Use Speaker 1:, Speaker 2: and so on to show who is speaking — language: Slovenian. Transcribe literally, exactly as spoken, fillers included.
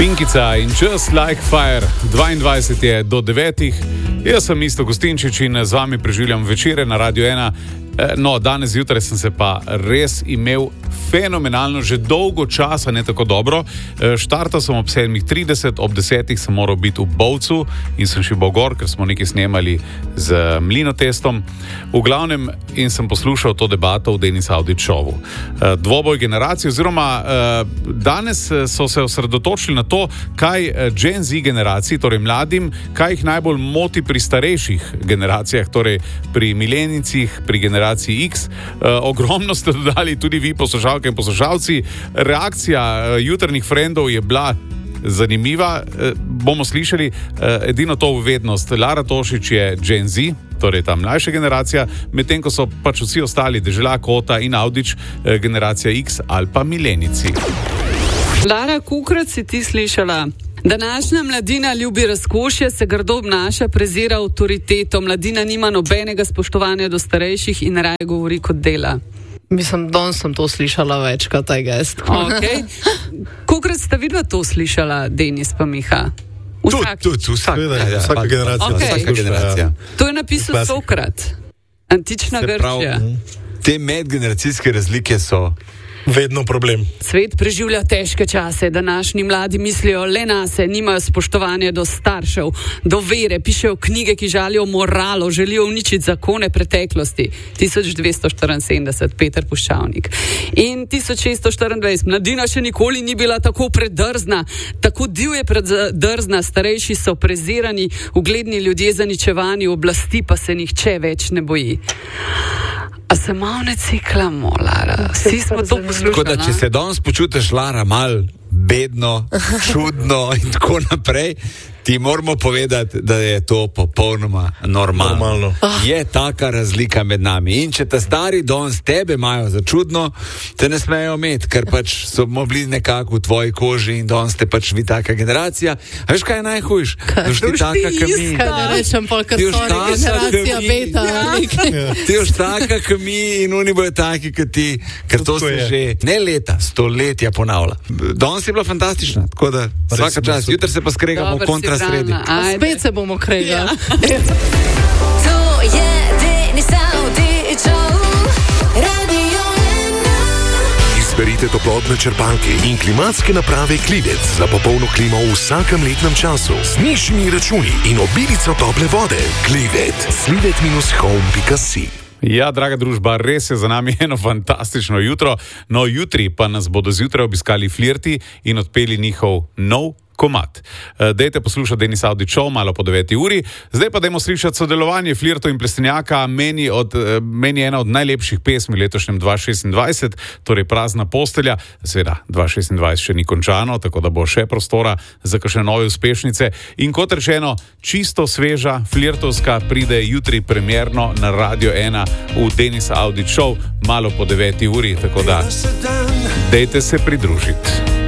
Speaker 1: Pinkica in Just Like Fire, dvaindvajset je do devetih. Jaz sem Isto Gustinčič in z vami preživljam večere na Radio ena. No, danes zjutraj sem se pa res imel fenomenalno, že dolgo časa ne tako dobro. Štartal sem ob sedmih trideset, ob desetih sem moral biti v Bovcu in sem šel gor, ker smo nekaj snemali z Mlinotestom. V glavnem in sem poslušal to debato v Denis Audić Showu. Dvoboj generacij, oziroma danes so se osredotočili na to, kaj Gen Z generaciji, torej mladim, kaj jih najbolj moti pri starejših generacijah, torej pri milenijcih, pri generaciji X. Ogromno ste dodali tudi vi, poslušalke in poslušalci. Reakcija jutrnih frendov je bila zanimiva. Bomo slišali edino to uvednost. Lara Tošič je Gen Z, torej ta mlajša generacija, medtem ko so pač vsi ostali, Dežela, Kota in Audić, generacija X ali pa milenici.
Speaker 2: Lara, kolikrat si ti slišala? Današnja mladina ljubi razkošje, se grdo obnaša, prezira avtoriteto, mladina nima nobenega spoštovanja do starejših in raje govori kot dela.
Speaker 3: Mislim, danes sem to slišala večkrat, taj gest.
Speaker 2: Okay. Kolikrat sta vidva to slišala, Denis pa Miha?
Speaker 4: Vsak. Tudi, tudi, vsak. Ja, vsaka generacija.
Speaker 2: Okay.
Speaker 4: Vsaka generacija.
Speaker 2: To je napisal Sokrat. Antična Grčija.
Speaker 4: Te medgeneracijske razlike so vedno problem.
Speaker 2: Svet preživlja težke čase, današnji mladi mislijo le nase, nimajo spoštovanja do staršev, do vere, pišejo knjige, ki žalijo moralo, želijo uničiti zakone preteklosti. tisoč dvesto štiriinsedemdeset, Peter Puščavnik. In tisoč šeststo štiriindvajset, mladina še nikoli ni bila tako predrzna, tako divje predrzna, starejši so prezirani, ugledni ljudje zaničevani, oblasti pa se nihče več ne boji. A se malo ne ciklamo, Lara? Vsi smo to poslušali.
Speaker 4: Tako da, če se danes počutiš, Lara, mal bedno, čudno in tako naprej, ti moramo povedati, da je to popolnoma normalno. normalno. Je taka razlika med nami. In če te stari danes tebe imajo za čudno, te ne smejo imeti, ker pač so bili nekako v tvoji koži in danes te pač vi taka generacija. A veš, kaj je najhujš?
Speaker 3: Ti
Speaker 4: ti taka, ki mi.
Speaker 3: Kaj ne rečem, polka sorry, generacija beta.
Speaker 4: Ti už taka, ki mi in oni bojo taki, ki ti, ker to se že ne leta, stoletja ponavlja. Danes je bila fantastična, tako da vsaka čas. Jutri se pa skregamo v kontra sredi.
Speaker 3: Spet se bomo kregali.
Speaker 5: To je Denis Audić Show, Radio ena.
Speaker 6: Izberite toplotne črpalke in klimatske naprave Klivec za popolno klimo v vsakem letnem času z nižjimi računi in obilico tople vode. Klivec, slivet dash home pika si.
Speaker 1: Ja, draga družba, res je za nami eno fantastično jutro. No, jutri pa nas bodo zjutraj obiskali Flirti in odpeli njihov nov komad. Dejte poslušati Denis Audić Show malo po deveti uri. Zdaj pa dajmo slišati sodelovanje Flirtov in Plestenjaka. Meni, od, meni je ena od najlepših pesmi letošnjem dva šestindvajset, torej Prazna postelja. Seveda, dva šestindvajset še ni končano, tako da bo še prostora za kakšne nove uspešnice. In kot rečeno, čisto sveža, flirtovska, pride jutri premierno na Radio ena v Denis Audić Show malo po deveti uri, tako da dejte se pridružiti.